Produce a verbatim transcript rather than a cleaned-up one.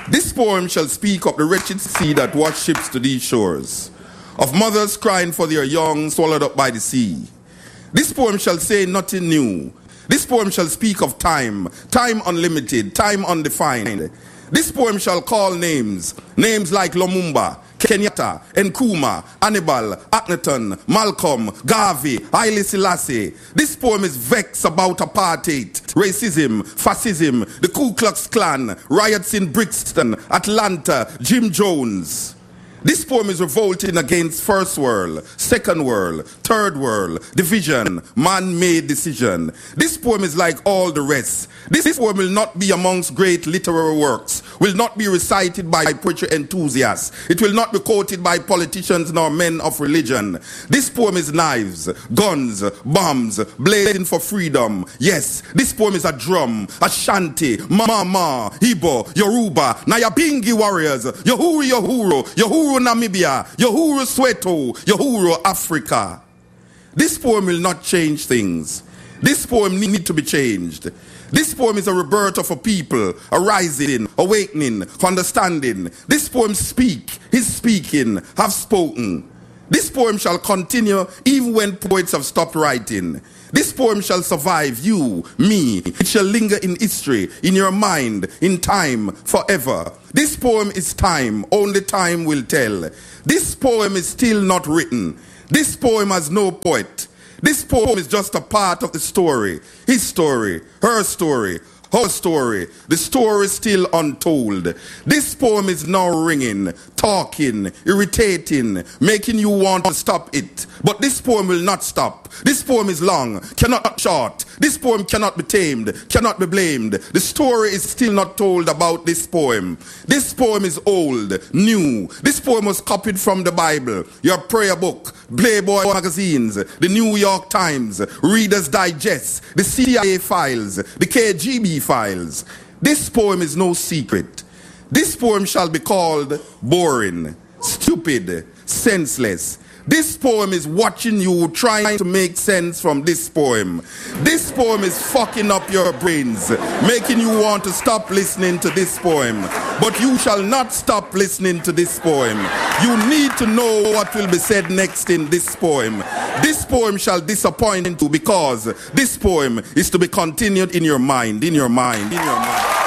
This poem shall speak of the wretched sea that washed ships to these shores, of mothers crying for their young swallowed up by the sea. This poem shall say nothing new. This poem shall speak of time, time unlimited, time undefined. This poem shall call names, names like Lumumba, Kenyatta, Nkrumah, Hannibal, Akhenaton, Malcolm, Garvey, Haile Selassie. This poem is vexed about apartheid, racism, fascism, the Ku Klux Klan, riots in Brixton, Atlanta, Jim Jones. This poem is revolting against first world, second world, third world, division, man-made decision. This poem is like all the rest. This poem will not be amongst great literary works, will not be recited by poetry enthusiasts. It will not be quoted by politicians nor men of religion. This poem is knives, guns, bombs, blazing for freedom. Yes, this poem is a drum, Ashanti, Mama, Igbo, Yoruba, Nyabingi warriors, Yohuru, Yohuru, Yohuru Namibia, Yohuru Soweto, Yohuru Africa. This poem will not change things. This poem need to be changed. This poem is a rebirth of a people, a rising, awakening, understanding. This poem speak, is speaking, have spoken. This poem shall continue even when poets have stopped writing. This poem shall survive you, me. It shall linger in history, in your mind, in time, forever. This poem is time, only time will tell. This poem is still not written. This poem has no poet. This poem is just a part of the story. His story, her story, her story. The story is still untold. This poem is now ringing, talking, irritating, making you want to stop it. But this poem will not stop. This poem is long, cannot be short. This poem cannot be tamed, cannot be blamed. The story is still not told about this poem. This poem is old, new. This poem was copied from the Bible, your prayer book, Playboy magazines, the New York Times, Reader's Digest, the C I A files, the K G B files. This poem is no secret. This poem shall be called boring, stupid, senseless. This poem is watching you trying to make sense from this poem. This poem is fucking up your brains, making you want to stop listening to this poem. But you shall not stop listening to this poem. You need to know what will be said next in this poem. This poem shall disappoint you because this poem is to be continued in your mind, in your mind, in your mind.